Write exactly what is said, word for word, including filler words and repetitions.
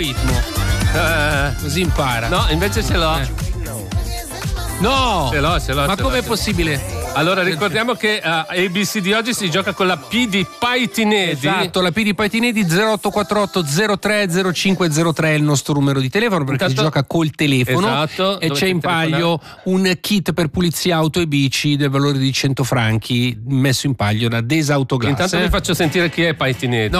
ritmo. Eh, così impara. No, invece ce l'ho. Eh. No! Ce l'ho, ce l'ho. Ma ce com'è l'ho. possibile? Allora ricordiamo che a A B C di oggi si gioca con la P di Paitinedi. Esatto, la P di Paitinedi zero otto quattro otto zero tre zero cinque zero tre è il nostro numero di telefono, perché Intanto, si gioca col telefono. esatto, e c'è in dovete palio un kit per pulizia auto e bici del valore di cento franchi messo in palio da Desautoglass. Intanto vi faccio sentire chi è Paitinedi. No,